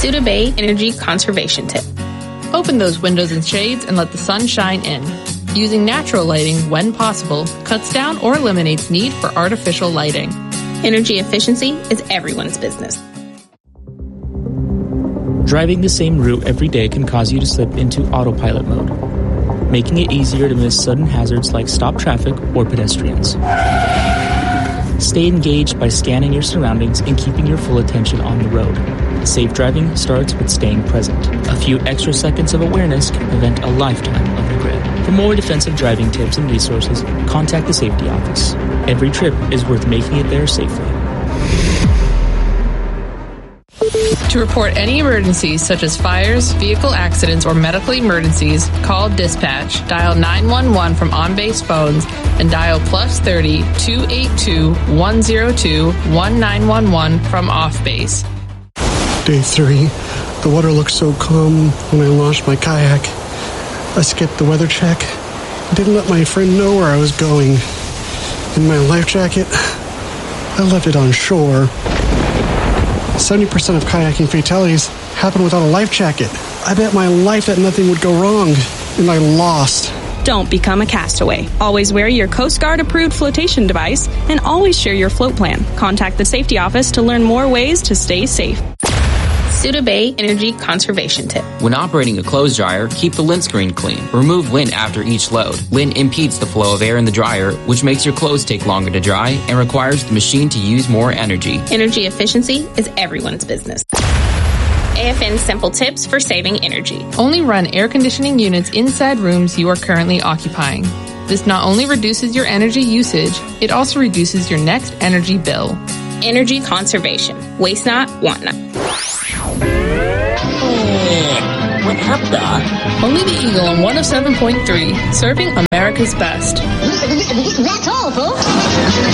Suda Bay Energy Conservation Tip. Open those windows and shades and let the sun shine in. Using natural lighting when possible cuts down or eliminates need for artificial lighting. Energy efficiency is everyone's business. Driving the same route every day can cause you to slip into autopilot mode, making it easier to miss sudden hazards like stopped traffic or pedestrians. Stay engaged by scanning your surroundings and keeping your full attention on the road. Safe driving starts with staying present. A few extra seconds of awareness can prevent a lifetime of regret. For more defensive driving tips and resources, contact the safety office. Every trip is worth making it there safely. To report any emergencies such as fires, vehicle accidents, or medical emergencies, call dispatch, dial 911 from on-base phones, and dial +30 282 102 1911 from off-base. Day 3. The water looked so calm when I launched my kayak. I skipped the weather check. Didn't let my friend know where I was going. In my life jacket, I left it on shore. 70% of kayaking fatalities happen without a life jacket. I bet my life that nothing would go wrong, and I lost. Don't become a castaway. Always wear your Coast Guard approved flotation device and always share your float plan. Contact the safety office to learn more ways to stay safe. Suda Bay Energy Conservation Tip. When operating a clothes dryer, keep the lint screen clean. Remove lint after each load. Lint impedes the flow of air in the dryer, which makes your clothes take longer to dry and requires the machine to use more energy. Energy efficiency is everyone's business. AFN's simple tips for saving energy. Only run air conditioning units inside rooms you are currently occupying. This not only reduces your energy usage, it also reduces your next energy bill. Energy conservation. Waste not, want not. What happened, Doc? Only the Eagle on 107.3, serving America's best. That's all, folks.